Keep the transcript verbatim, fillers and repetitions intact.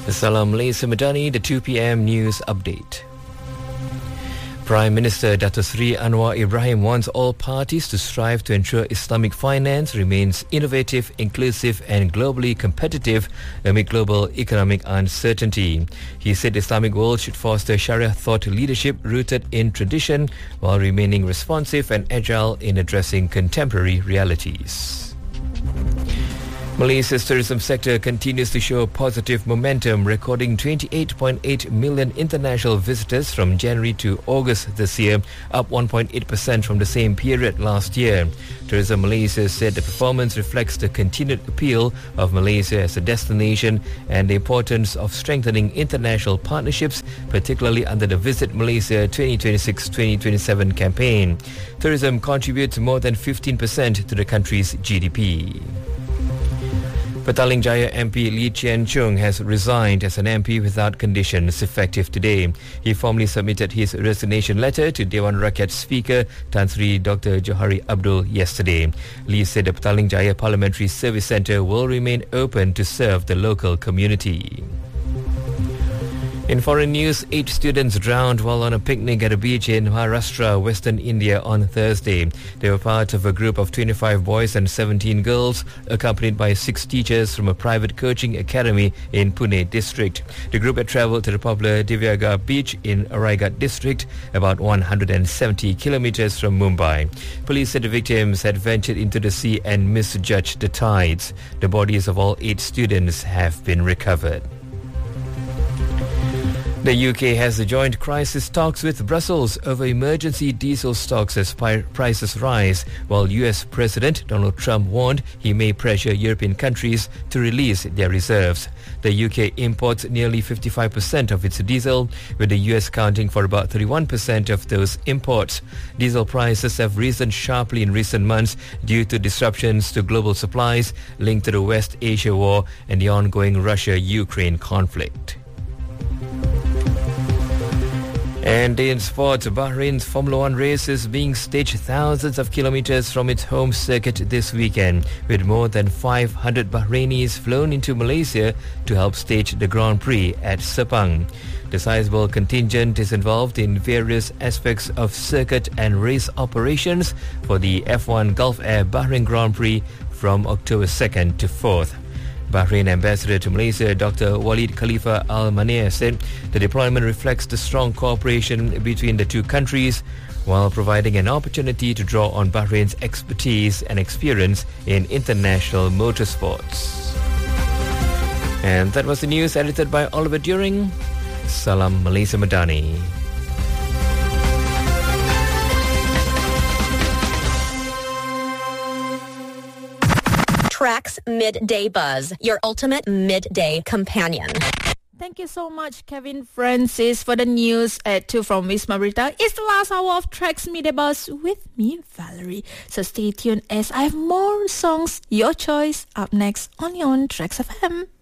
Salam Malaysia Madani, the two p.m. news update. Prime Minister Dato Sri Anwar Ibrahim wants all parties to strive to ensure Islamic finance remains innovative, inclusive and globally competitive amid global economic uncertainty. He said the Islamic world should foster Sharia thought leadership rooted in tradition while remaining responsive and agile in addressing contemporary realities. Malaysia's tourism sector continues to show positive momentum, recording twenty-eight point eight million international visitors from January to August this year, up one point eight percent from the same period last year. Tourism Malaysia said the performance reflects the continued appeal of Malaysia as a destination and the importance of strengthening international partnerships, particularly under the Visit Malaysia twenty twenty-six twenty twenty-seven campaign. Tourism contributes more than fifteen percent to the country's G D P. Petaling Jaya M P Lee Chien Chung has resigned as an M P without conditions effective today. He formally submitted his resignation letter to Dewan Rakyat Speaker Tan Sri Doctor Johari Abdul yesterday. Lee said the Petaling Jaya Parliamentary Service Centre will remain open to serve the local community. In foreign news, eight students drowned while on a picnic at a beach in Maharashtra, Western India on Thursday. They were part of a group of twenty-five boys and seventeen girls, accompanied by six teachers from a private coaching academy in Pune district. The group had travelled to the popular Divyaga beach in Raigat district, about one hundred seventy kilometres from Mumbai. Police said the victims had ventured into the sea and misjudged the tides. The bodies of all eight students have been recovered. The U K has joined crisis talks with Brussels over emergency diesel stocks as pi- prices rise, while U S President Donald Trump warned he may pressure European countries to release their reserves. The U K imports nearly fifty-five percent of its diesel, with the U S accounting for about thirty-one percent of those imports. Diesel prices have risen sharply in recent months due to disruptions to global supplies linked to the West Asia war and the ongoing Russia-Ukraine conflict. And in sports, Bahrain's Formula One race is being staged thousands of kilometers from its home circuit this weekend, with more than five hundred Bahrainis flown into Malaysia to help stage the Grand Prix at Sepang. The sizable contingent is involved in various aspects of circuit and race operations for the F one Gulf Air Bahrain Grand Prix from October second to fourth. Bahrain Ambassador to Malaysia, Doctor Walid Khalifa Al Maneh, said the deployment reflects the strong cooperation between the two countries while providing an opportunity to draw on Bahrain's expertise and experience in international motorsports. And that was the news edited by Oliver During. Salam Malaysia Madani. Trax Midday Buzz, your ultimate midday companion. Thank you so much, Kevin Francis, for the news at two from Wisma Berita. It's the last hour of Trax Midday Buzz with me, Valerie. So stay tuned as I have more songs, your choice, up next on your own Trax F M.